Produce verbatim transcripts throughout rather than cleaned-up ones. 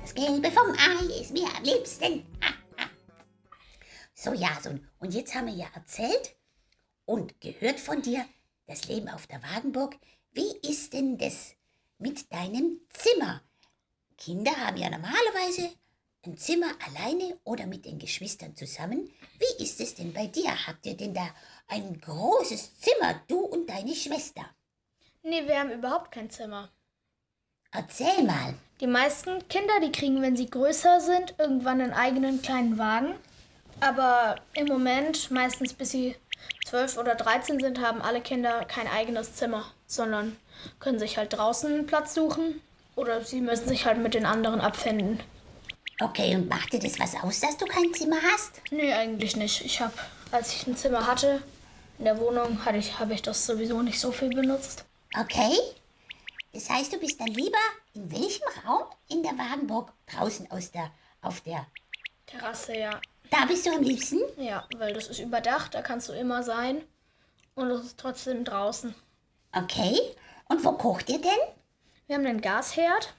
Das Gelbe vom Ei ist mir am liebsten. Ha, ha. So, Jason, und jetzt haben wir ja erzählt und gehört von dir, das Leben auf der Wagenburg. Wie ist denn das mit deinem Zimmer? Kinder haben ja normalerweise ein Zimmer alleine oder mit den Geschwistern zusammen. Wie ist es denn bei dir? Habt ihr denn da ein großes Zimmer, du und deine Schwester? Nee, wir haben überhaupt kein Zimmer. Erzähl mal. Die meisten Kinder, die kriegen, wenn sie größer sind, irgendwann einen eigenen kleinen Wagen. Aber im Moment, meistens bis sie zwölf oder dreizehn sind, haben alle Kinder kein eigenes Zimmer, sondern können sich halt draußen einen Platz suchen oder sie müssen sich halt mit den anderen abfinden. Okay, und macht dir das was aus, dass du kein Zimmer hast? Nee, eigentlich nicht. Ich habe, als ich ein Zimmer hatte, in der Wohnung, hatte ich, habe ich das sowieso nicht so viel benutzt. Okay. Das heißt, du bist dann lieber in welchem Raum in der Wagenburg? Draußen aus der, auf der Terrasse, ja. Da bist du am liebsten? Ja, weil das ist überdacht, da kannst du immer sein und es ist trotzdem draußen. Okay. Und wo kocht ihr denn? Wir haben einen Gasherd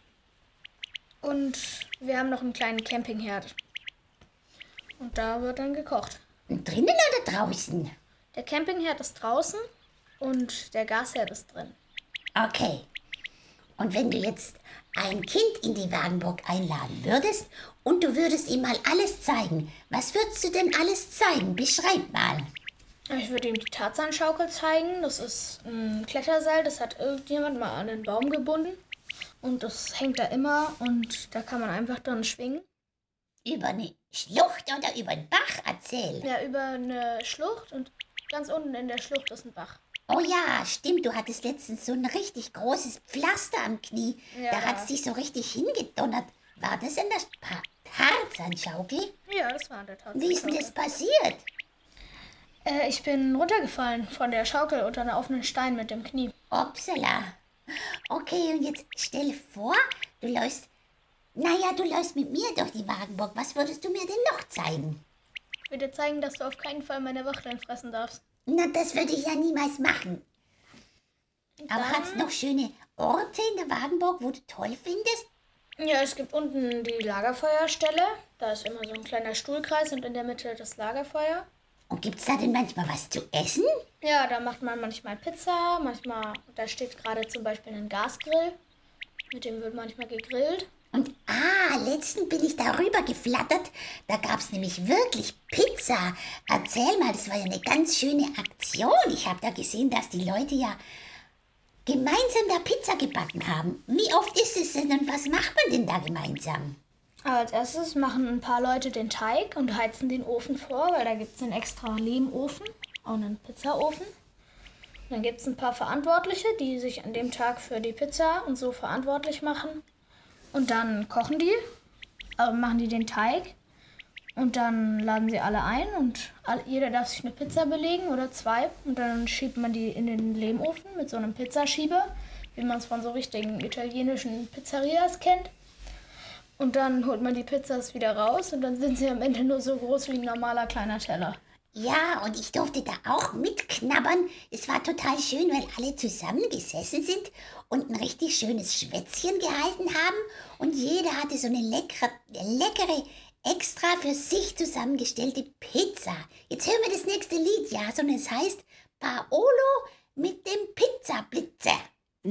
und wir haben noch einen kleinen Campingherd. Und da wird dann gekocht. Drinnen oder draußen? Der Campingherd ist draußen und der Gasherd ist drin. Okay. Und wenn du jetzt ein Kind in die Wagenburg einladen würdest und du würdest ihm mal alles zeigen, was würdest du denn alles zeigen? Beschreib mal. Ich würde ihm die Tarzanschaukel zeigen. Das ist ein Kletterseil, das hat irgendjemand mal an den Baum gebunden. Und das hängt da immer und da kann man einfach dran schwingen. Über eine Schlucht oder über einen Bach? Erzähl. Ja, über eine Schlucht und ganz unten in der Schlucht ist ein Bach. Oh ja, stimmt, du hattest letztens so ein richtig großes Pflaster am Knie. Ja. Da hat es dich so richtig hingedonnert. War das in der Pa- Tarzanschaukel? Ja, das war an der Tarzanschaukel. Wie ist denn das passiert? Äh, ich bin runtergefallen von der Schaukel unter einem offenen Stein mit dem Knie. Upsala. Okay, und jetzt stell vor, du läufst, naja, du läufst mit mir durch die Wagenburg. Was würdest du mir denn noch zeigen? Ich will dir zeigen, dass du auf keinen Fall meine Wachteln fressen darfst. Na, das würde ich ja niemals machen. Und Aber dann- hat es noch schöne Orte in der Wagenburg, wo du toll findest? Ja, es gibt unten die Lagerfeuerstelle. Da ist immer so ein kleiner Stuhlkreis und in der Mitte das Lagerfeuer. Und gibt's da denn manchmal was zu essen? Ja, da macht man manchmal Pizza, manchmal, da steht gerade zum Beispiel ein Gasgrill. Mit dem wird manchmal gegrillt. Und ah, letztens bin ich darüber geflattert. Da gab's nämlich wirklich Pizza. Erzähl mal, das war ja eine ganz schöne Aktion. Ich habe da gesehen, dass die Leute ja gemeinsam da Pizza gebacken haben. Wie oft ist es denn und was macht man denn da gemeinsam? Aber als erstes machen ein paar Leute den Teig und heizen den Ofen vor, weil da gibt es einen extra Lehmofen und einen Pizzaofen. Dann gibt es ein paar Verantwortliche, die sich an dem Tag für die Pizza und so verantwortlich machen. Und dann kochen die, also machen die den Teig und dann laden sie alle ein und all, jeder darf sich eine Pizza belegen oder zwei. Und dann schiebt man die in den Lehmofen mit so einem Pizzaschieber, wie man es von so richtigen italienischen Pizzerias kennt. Und dann holt man die Pizzas wieder raus und dann sind sie am Ende nur so groß wie ein normaler kleiner Teller. Ja, und ich durfte da auch mitknabbern. Es war total schön, weil alle zusammengesessen sind und ein richtig schönes Schwätzchen gehalten haben. Und jeder hatte so eine leckere, leckere, extra für sich zusammengestellte Pizza. Jetzt hören wir das nächste Lied, ja, sondern es heißt Paolo mit dem Pizzablitzer.